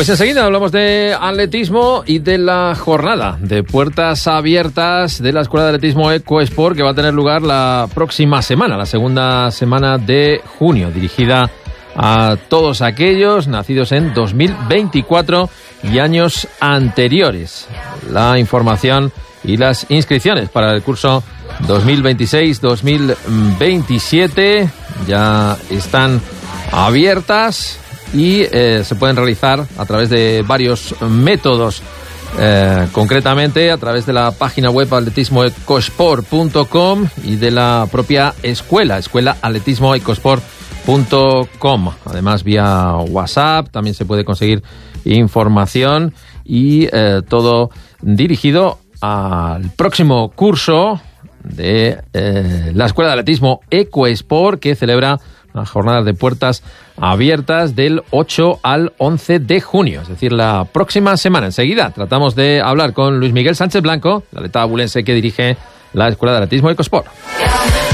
Pues enseguida hablamos de atletismo y de la jornada de puertas abiertas de la Escuela de Atletismo EcoSport, que va a tener lugar la próxima semana, la segunda semana de junio, dirigida a todos aquellos nacidos en 2024 y años anteriores. La información y las inscripciones para el curso 2026-2027 ya están abiertas y se pueden realizar a través de varios métodos, concretamente a través de la página web atletismoecosport.com y de la propia escuela atletismoecosport.com. Además, vía WhatsApp también se puede conseguir información y todo dirigido al próximo curso de la Escuela de Atletismo EcoSport, que celebra una jornada de puertas abiertas del 8 al 11 de junio, es decir, la próxima semana. Enseguida tratamos de hablar con Luis Miguel Sánchez Blanco, el atleta abulense que dirige la Escuela de Atletismo EcoSport.